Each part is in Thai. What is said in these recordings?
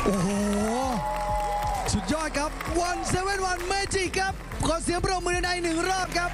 โอ้โหสุดยอดครับ171 Magic ครับขอเสียงปรบมือในหนึ่งรอบครับ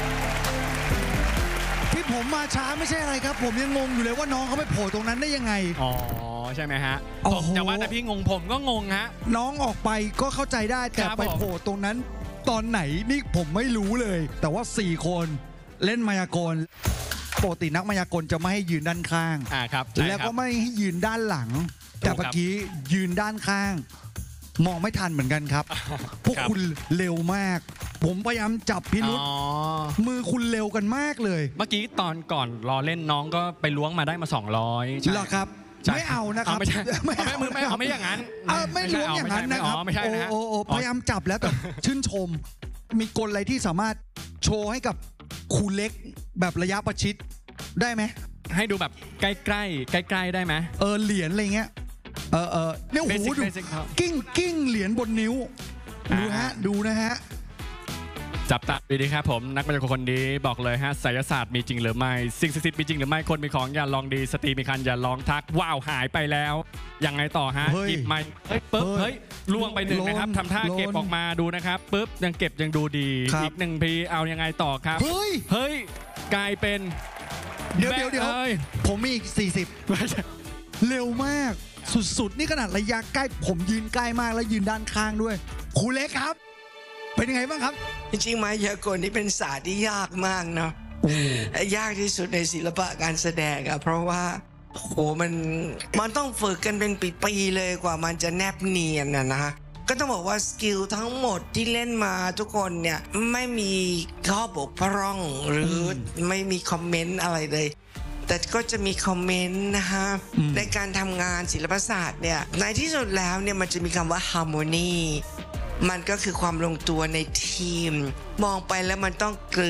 ที่ผมมาช้าไม่ใช่อะไรครับผมยังงงอยู่เลยว่าน้องเขาไปโผล่ตรงนั้นได้ยังไงอ๋อใช่ไหมฮะผมจะว่าแต่พี่งงผมก็งงฮะน้องออกไปก็เข้าใจได้แต่ไปโผล่ตรงนั้นตอนไหนนี่ผมไม่รู้เลยแต่ว่า4คนเล่นมายากลปกตินักมายากลจะไม่ให้ยืนด้านข้างครับแล้วก็ไม่ให้ยืนด้านหลังแต่เมื่อกี้ยืนด้านข้างมองไม่ทันเหมือนกันครับพวกคุณเร็วมากผมพยายามจับพิรุษมือคุณเร็วกันมากเลยเมื่อกี้ตอนก่อนรอเล่นน้องก็ไปล้วงมาได้มา200 เหรอครับไม่เอานะครับไม่ใช่ไม่อย่างนั้นไม่ล้วงอย่างนั้นนะครับโอ้พยายามจับแล้วแต่ชื่นชมมีกลอะไรที่สามารถโชว์ให้กับครูเล็กแบบระยะประชิดได้ไหมให้ดูแบบใกล้ได้ไหมเหรียญอะไรเงี้ยเนี่ยโอ้โหดูกิ้งเหรียญบนนิ้วดูนะฮะจับตาดีครับผมนักมายากลคนนี้บอกเลยฮะไสยศาสตร์มีจริงหรือไม่สิ่งศักดิ์สิทธิ์มีจริงหรือไม่คนมีของอย่าลองดีสตรีมีคันอย่าลองทักว้าวหายไปแล้วยังไงต่อฮะหยิบไม้ปึ๊บล่วงไป1นะครับทำท่าเก็บออกมาดูนะครับปึ๊บยังเก็บยังดูดีอีก1พีเอายังไงต่อครับเฮ้ยกลายเป็นเดี๋ยวผมมีอีก40เร็วมากสุดๆนี่ขนาดระยะใกล้ผมยืนใกล้มากแล้วยืนด้านข้างด้วยครูเล็กครับเป็นยังไงบ้างครับจริงๆมายากลนี่เป็นศาสตร์ที่ยากมากเนาะยากที่สุดในศิลปะการแสดงอะเพราะว่าโหมันต้องฝึกกันเป็นปีๆเลยกว่ามันจะแนบเนียนนะฮะก็ต้องบอกว่าสกิลทั้งหมดที่เล่นมาทุกคนเนี่ยไม่มีข้อบกพร่องหรือไม่มีคอมเมนต์อะไรเลยแต่ก็จะมีคอมเมนต์นะฮะในการทำงานศิลปศาสตร์เนี่ยในที่สุดแล้วเนี่ยมันจะมีคำว่า harmony มันก็คือความลงตัวในทีมมองไปแล้วมันต้องกลืน